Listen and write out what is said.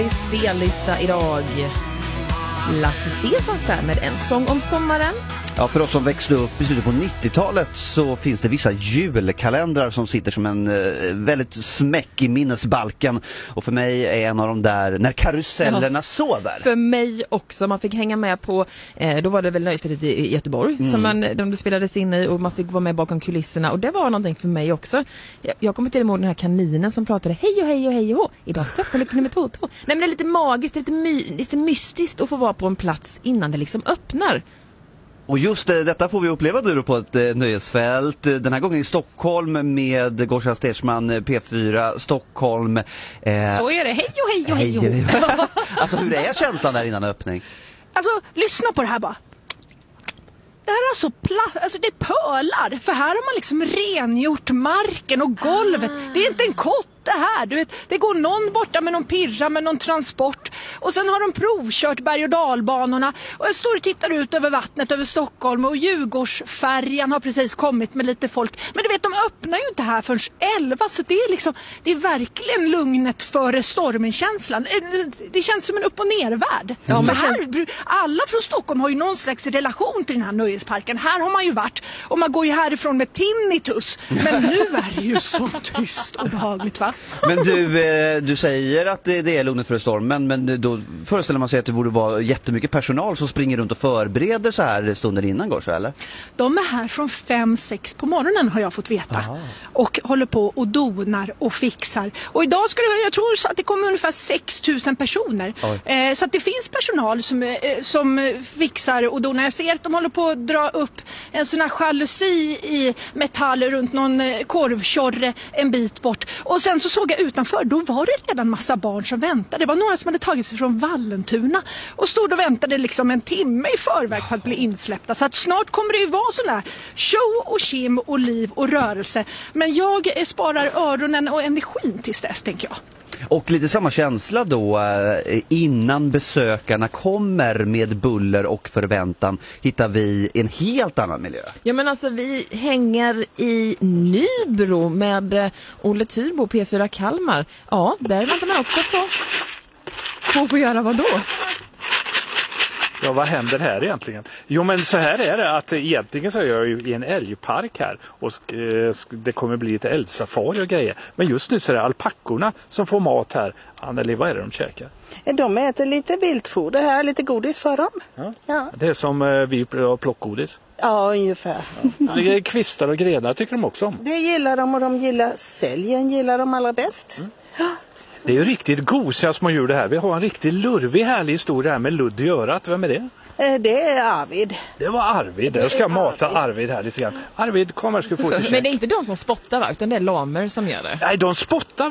Spellista idag. Lasse Stefans där med En sång om sommaren. Ja, för oss som växte upp i slutet på 90-talet så finns det vissa julkalendrar som sitter som en väldigt smäck i minnesbalken. Och för mig är en av de där när karusellerna sover. För mig också. Man fick hänga med på, då var det väl Nöjesfältet i Göteborg som de spelades in i, och man fick vara med bakom kulisserna. Och det var någonting för mig också. Jag kommer till ihåg den här kaninen som pratade hej och hej och hej och idag ska jag nummer 2. Nej, men det är lite magiskt, lite mystiskt att få vara på en plats innan det liksom öppnar. Och just detta får vi uppleva nu på ett nöjesfält. Den här gången i Stockholm med Gorsa Stersman, P4 Stockholm. Så är det, hej och hej och hej och. Alltså hur är känslan där innan öppning? Alltså, lyssna på det här bara. Det här är så platt, alltså det är pölar. För här har man liksom rengjort marken och golvet. Det är inte en kott det här, du vet. Det går någon borta med någon pirra, med någon transport. Och sen har de provkört berg- och dalbanorna. Och jag står och tittar ut över vattnet över Stockholm. Och Djurgårdsfärjan har precis kommit med lite folk. Men du vet, de öppnar ju inte här förrän 11. Så det är liksom, det är verkligen lugnet före stormen-känslan. Det känns som en upp- och nervärld. Ja, men alla från Stockholm har ju någon slags relation till den här nöjesparken. Här har man ju varit. Och man går ju härifrån med tinnitus. Men nu är det ju så tyst och behagligt, va? Men du säger att det är lugnet för stormen, men då föreställer man sig att det borde vara jättemycket personal som springer runt och förbereder så här stunden innan går så, eller? De är här från 5-6 på morgonen har jag fått veta. Aha. Och håller på och donar och fixar. Och idag jag tror att det kommer ungefär 6 000 personer. Så att det finns personal som fixar och donar. Jag ser att de håller på att dra upp en sån här jalusi i metall runt någon korvkörre en bit bort. Och sen så såg jag utanför, då var det redan massa barn som väntade. Det var några som hade tagit sig från Vallentuna och stod och väntade liksom en timme i förväg på att bli insläppta. Så att snart kommer det ju vara sån där show och kim och liv och rörelse. Men jag sparar öronen och energin tills dess, tänker jag. Och lite samma känsla då innan besökarna kommer med buller och förväntan hittar vi en helt annan miljö. Ja, men alltså vi hänger i Nybro med Olle Tyrbo, P4 Kalmar. Ja, där väntar man också på att få göra vad då? Ja, vad händer här egentligen? Jo, men så här är det att egentligen så är jag ju i en älgpark här och det kommer bli lite älgsafari och grejer. Men just nu så är det alpackorna som får mat här. Anneli, vad är det de käkar? De äter lite viltfoder här, lite godis för dem. Ja. Det är som vi plockgodis. Ja, ungefär. Ja. Det är kvistar och grenar tycker de också om. Det gillar de, och de gillar säljen, gillar de allra bäst. Ja. Det är ju riktigt gosiga små djur det här. Vi har en riktigt lurvig härlig historia här med ludd i örat. Vem är det? Det är Arvid. Det var Arvid. Jag ska mata Arvid här lite grann. Arvid, kom här ska få till käk. Men det är inte de som spottar, va? Utan det är lamer som gör det. Nej, de spottar.